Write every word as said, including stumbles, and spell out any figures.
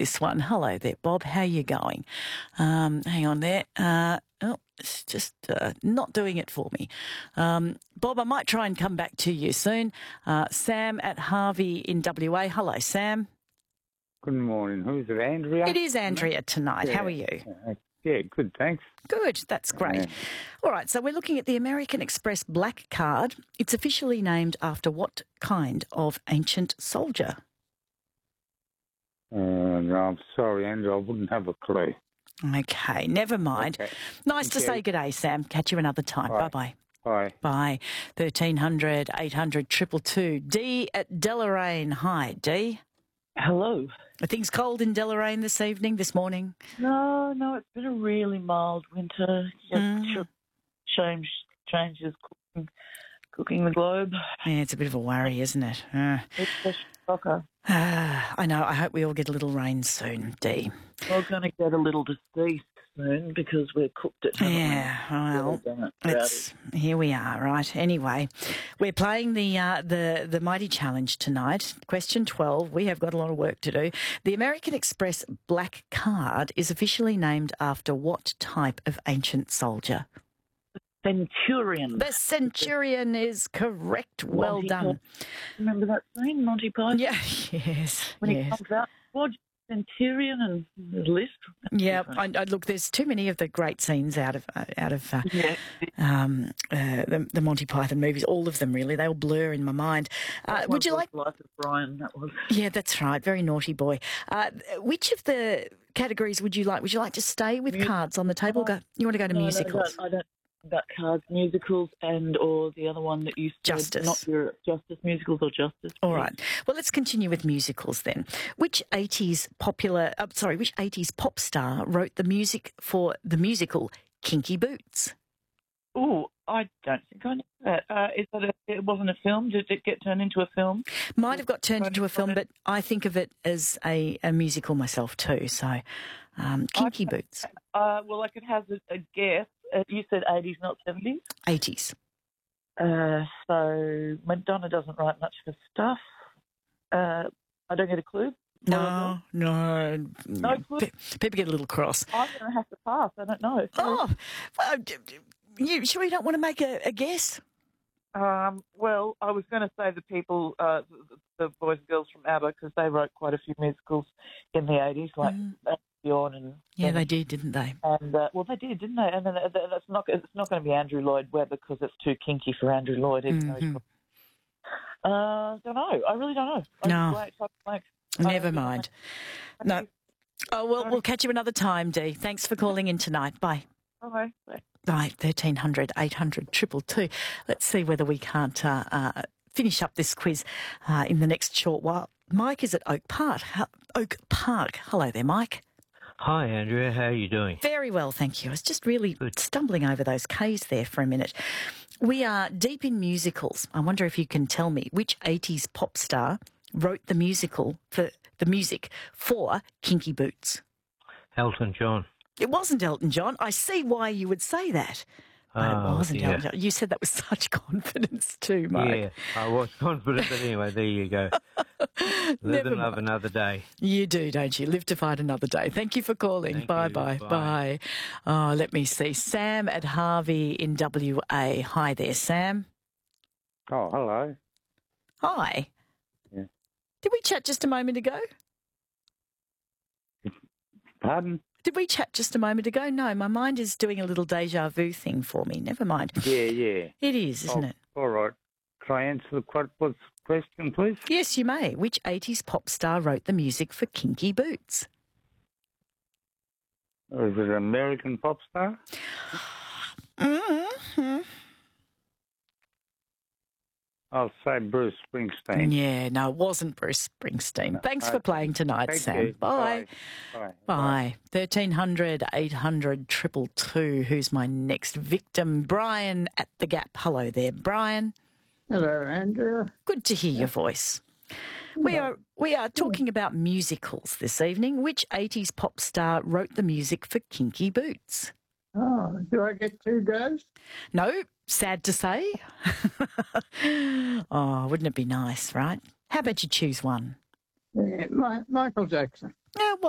this one. Hello there, Bob. How you going? Um, hang on there. Uh, oh, it's just uh, not doing it for me. Um, Bob, I might try and come back to you soon. Uh, Sam at Harvey in W A. Hello, Sam. Good morning. Who's it, Andrea? It is Andrea tonight. Yeah. How are you? Uh, yeah, good, thanks. Good, that's great. Yeah. All right, so we're looking at the American Express Black Card. It's officially named after what kind of ancient soldier? Uh, no, I'm sorry, Andrea, I wouldn't have a clue. Okay, never mind. Okay. Nice Thank to you. say good day, Sam. Catch you another time. All right. Bye-bye. Bye. Bye. thirteen hundred, eight hundred, two two two. Dee at Deloraine. Hi, Dee. Hello. Are things cold in Deloraine this evening, this morning? No, no, it's been a really mild winter. Just Mm. change, changes cooking, cooking the globe. Yeah, it's a bit of a worry, isn't it? Uh, It's a shocker. I know. I hope we all get a little rain soon, Dee. We're going to get a little deceased soon because we're cooked at home. Yeah, well, it's, here we are, right? Anyway, we're playing the uh, the the Mighty Challenge tonight. Question twelve. We have got a lot of work to do. The American Express Black Card is officially named after what type of ancient soldier? Centurion. The Centurion is correct. Well Monty done. Python. Remember that scene, Monty Python? Yeah, yes, When he yes. comes out, what, Centurion and the list? Yeah, I, I, look, there's too many of the great scenes out of uh, out of uh, Yeah. um, uh, the, the Monty Python movies. All of them, really. They all blur in my mind. Uh, That would you was like? Life of Brian, that was. Yeah, that's right. Very naughty boy. Uh, which of the categories would you like? Would you like to stay with Mu- cards on the table? Go. You want to go to No, no, musicals? I don't, I don't about cards, musicals, and or the other one that you said, Justice. not your Justice musicals or Justice. All right. Well, let's continue with musicals then. Which eighties popular? Uh, sorry, which eighties pop star wrote the music for the musical Kinky Boots? Oh, I don't think I know that. Uh, is that a, it wasn't a film? Did it get turned into a film? Might have got turned into a film, but I think of it as a, a musical myself too. So, um, Kinky Okay. Boots, Uh, well, I could have a, a guess. Uh, you said eighties, not seventies. eighties. Uh, so Madonna doesn't write much for stuff. Uh, I don't get a clue. No, no, No clue. Pe- People get a little cross. I'm going to have to pass. I don't know. Oh, well, d- d- you sure you don't want to make a, a guess? Um, well, I was going to say the people, uh, the, the boys and girls from ABBA, because they wrote quite a few musicals in the eighties, like Mm. uh, Bjorn and Yeah, they did, didn't they? and uh, well, they did, didn't they? And then uh, that's not it's not going to be Andrew Lloyd Webber because it's too kinky for Andrew Lloyd. Even though he's Mhm. got- uh, don't know. I really don't know. I No. just blank, blank. Never Uh, mind. Thank No. you. Oh, well, Sorry. we'll catch you another time, Dee. Thanks for calling in tonight. Bye. Bye. Bye. Right, thirteen hundred, eight hundred, two two two. Let's see whether we can't uh, uh, finish up this quiz uh, in the next short while. Mike is at Oak Park. Ho- Oak Park. Hello there, Mike. Hi, Andrea. How are you doing? Very well, thank you. I was just really stumbling over those K's there for a minute. We are deep in musicals. I wonder if you can tell me which eighties pop star wrote the musical for the music for Kinky Boots. Elton John. It wasn't Elton John. I see why you would say that. But it Oh, wasn't dear. Elton John. You said that with such confidence too, Mike. Yeah, I was confident, but anyway, there you go. Live Never and love mind. another day. You do, don't you? Live to fight another day. Thank you for calling. Thank bye, you. bye, Bye. bye. Oh, let me see. Sam at Harvey in W A. Hi there, Sam. Oh, hello. Hi. Yeah. Did we chat just a moment ago? Pardon? Did we chat just a moment ago? No, my mind is doing a little deja vu thing for me. Never mind. Yeah, yeah. It is, isn't Oh, it? All right. Can I answer the que- what's the question, please? Yes, you may. Which eighties pop star wrote the music for Kinky Boots? Or is it an American pop star? Mm-hmm. I'll say Bruce Springsteen. Yeah, no, it wasn't Bruce Springsteen. Thanks for Okay. playing tonight, Thank Sam. you. Bye. Bye. Bye. thirteen hundred, eight hundred, two two two. Who's my next victim? Brian at the Gap. Hello there, Brian. Hello, Andrea. Good to hear your voice. We are we are talking about musicals this evening. Which eighties pop star wrote the music for Kinky Boots? Oh, do I get two goes? No, sad to say. Oh, wouldn't it be nice, right? How about you choose one? Yeah, Mi- Michael Jackson. Yeah,